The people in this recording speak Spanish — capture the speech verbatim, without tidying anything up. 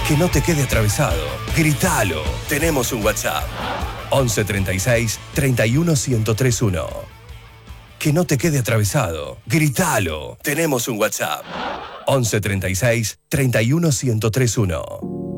Que no te quede atravesado. Gritalo. Tenemos un WhatsApp. once treinta y seis, treinta y uno, ciento treinta y uno. Que no te quede atravesado. Gritalo. Tenemos un WhatsApp. once treinta y seis, treinta y uno, ciento treinta y uno.